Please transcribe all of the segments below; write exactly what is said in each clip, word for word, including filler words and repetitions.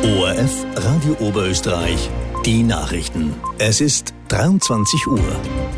O R F Radio Oberösterreich, die Nachrichten. Es ist dreiundzwanzig Uhr.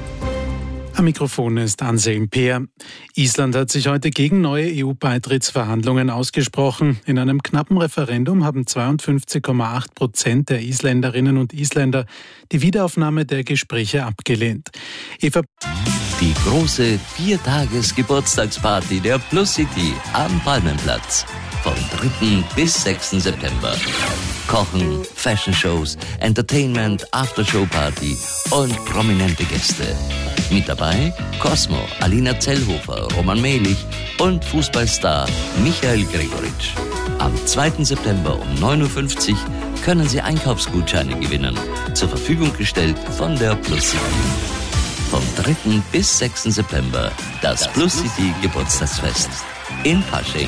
Am Mikrofon ist Anselm Peer. Island hat sich heute gegen neue E U-Beitrittsverhandlungen ausgesprochen. In einem knappen Referendum haben zweiundfünfzig Komma acht Prozent der Isländerinnen und Isländer die Wiederaufnahme der Gespräche abgelehnt. Eva Die große Viertages-Geburtstagsparty der Plus City am Palmenplatz. Vom dritten bis sechsten September. Kochen, Fashion-Shows, Entertainment, Aftershow-Party und prominente Gäste. Mit dabei Cosmo, Alina Zellhofer, Roman Mehlich und Fußballstar Michael Gregoritsch. Am zweiten September um neun Uhr fünfzig können Sie Einkaufsgutscheine gewinnen. Zur Verfügung gestellt von der Plus City. Vom dritten bis sechsten September das Plus City Geburtstagsfest in Pasching.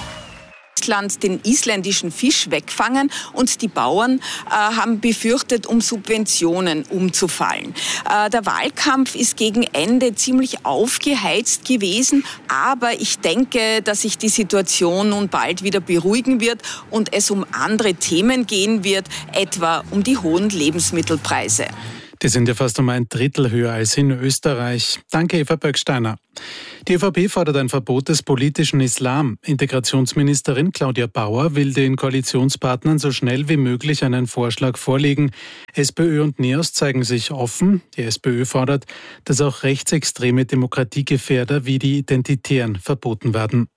Land den isländischen Fisch wegfangen und die Bauern äh, haben befürchtet, um Subventionen umzufallen. Äh, der Wahlkampf ist gegen Ende ziemlich aufgeheizt gewesen, aber ich denke, dass sich die Situation nun bald wieder beruhigen wird und es um andere Themen gehen wird, etwa um die hohen Lebensmittelpreise. Die sind ja fast um ein Drittel höher als in Österreich. Danke, Eva Böcksteiner. Die ÖVP fordert ein Verbot des politischen Islam. Integrationsministerin Claudia Bauer will den Koalitionspartnern so schnell wie möglich einen Vorschlag vorlegen. SPÖ und NEOS zeigen sich offen. Die SPÖ fordert, dass auch rechtsextreme Demokratiegefährder wie die Identitären verboten werden.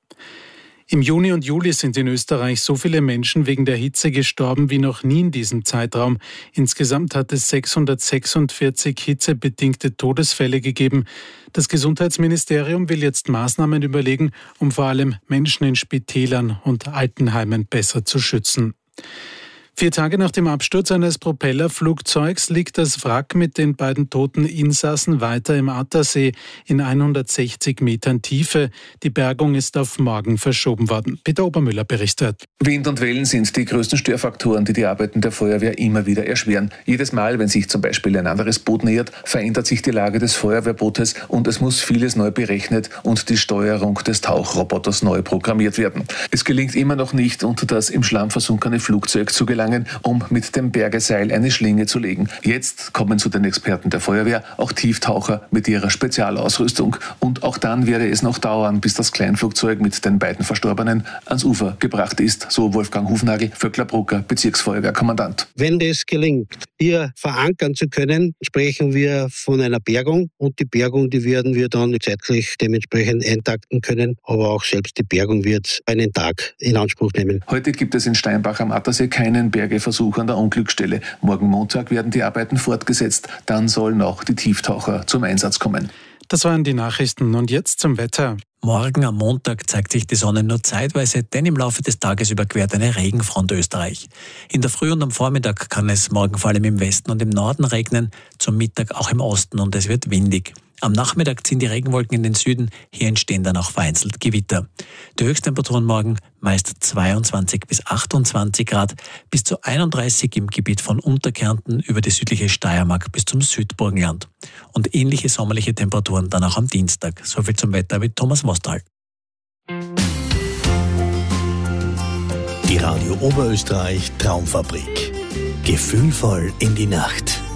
Im Juni und Juli sind in Österreich so viele Menschen wegen der Hitze gestorben wie noch nie in diesem Zeitraum. Insgesamt hat es sechshundertsechsundvierzig hitzebedingte Todesfälle gegeben. Das Gesundheitsministerium will jetzt Maßnahmen überlegen, um vor allem Menschen in Spitälern und Altenheimen besser zu schützen. Vier Tage nach dem Absturz eines Propellerflugzeugs liegt das Wrack mit den beiden toten Insassen weiter im Attersee in hundertsechzig Metern Tiefe. Die Bergung ist auf morgen verschoben worden. Peter Obermüller berichtet. Wind und Wellen sind die größten Störfaktoren, die die Arbeiten der Feuerwehr immer wieder erschweren. Jedes Mal, wenn sich zum Beispiel ein anderes Boot nähert, verändert sich die Lage des Feuerwehrbootes und es muss vieles neu berechnet und die Steuerung des Tauchroboters neu programmiert werden. Es gelingt immer noch nicht, unter das im Schlamm versunkene Flugzeug zu gelangen, um mit dem Bergeseil eine Schlinge zu legen. Jetzt kommen zu den Experten der Feuerwehr auch Tieftaucher mit ihrer Spezialausrüstung. Und auch dann werde es noch dauern, bis das Kleinflugzeug mit den beiden Verstorbenen ans Ufer gebracht ist, so Wolfgang Hufnagel, Vöcklerbrucker Bezirksfeuerwehrkommandant. Wenn das gelingt, hier verankern zu können, sprechen wir von einer Bergung. Und die Bergung, die werden wir dann zeitlich dementsprechend eintakten können. Aber auch selbst die Bergung wird einen Tag in Anspruch nehmen. Heute gibt es in Steinbach am Attersee keinen Bergeversuch an der Unglücksstelle. Morgen Montag werden die Arbeiten fortgesetzt. Dann sollen auch die Tieftaucher zum Einsatz kommen. Das waren die Nachrichten und jetzt zum Wetter. Morgen am Montag zeigt sich die Sonne nur zeitweise, denn im Laufe des Tages überquert eine Regenfront Österreich. In der Früh und am Vormittag kann es morgen vor allem im Westen und im Norden regnen, zum Mittag auch im Osten und es wird windig. Am Nachmittag ziehen die Regenwolken in den Süden, hier entstehen dann auch vereinzelt Gewitter. Die Höchsttemperaturen morgen meist zweiundzwanzig bis achtundzwanzig Grad, bis zu einunddreißig im Gebiet von Unterkärnten über die südliche Steiermark bis zum Südburgenland. Und ähnliche sommerliche Temperaturen dann auch am Dienstag. Soviel zum Wetter mit Thomas Mostal. Die Radio Oberösterreich Traumfabrik. Gefühlvoll in die Nacht.